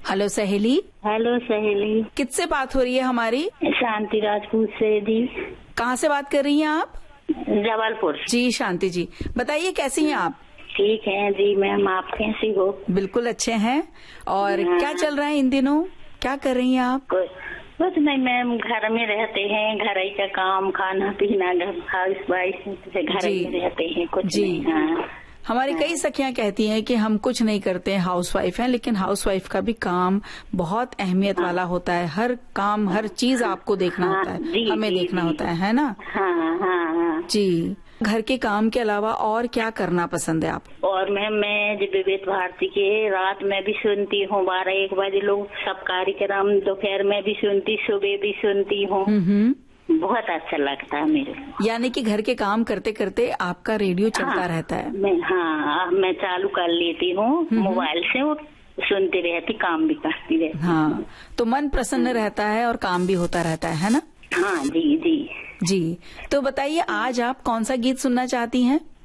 Hello सहेली। Hello सहेली। किससे बात हो रही है हमारी? शांति राजपूत से जी। कहाँ से बात कर रही हैं आप? जबलपुर जी। शांति जी, बताइए कैसी हैं आप? ठीक है जी मैम, आप कैसी हो? बिल्कुल अच्छे हैं। और क्या चल रहा है इन दिनों, क्या कर रही हैं आप? कुछ नहीं मैम, घर में रहते हैं, घर ही का काम, खाना पीना, हाउस वाइफ से घर ही में रहते हैं, कुछ जी। नहीं। हाँ। हमारी कई सखियां कहती हैं कि हम कुछ नहीं करते हैं, हाउस वाइफ हैं, लेकिन हाउस वाइफ का भी काम बहुत अहमियत वाला होता है। हर काम, हर चीज आपको देखना होता है, हमें देखना होता है ना? हाँ। जी। घर के काम के अलावा और क्या करना पसंद है आपको? और मैम मैं जब विवेक भारती के रात में भी सुनती हूँ, 12-1 बजे लोग सब कार्यक्रम, दोपहर में भी सुनती, सुबह भी सुनती हूँ। बहुत अच्छा लगता है मेरे को। यानी कि घर के काम करते करते आपका रेडियो चलता रहता है? मैं चालू कर लेती हूँ मोबाइल से, वो सुनती रहती, काम भी करती रहती। हाँ, तो मन प्रसन्न रहता है और काम भी होता रहता है ना? हाँ जी। जी। तो बताइए आज आप कौन सा गीत सुनना चाहती हैं?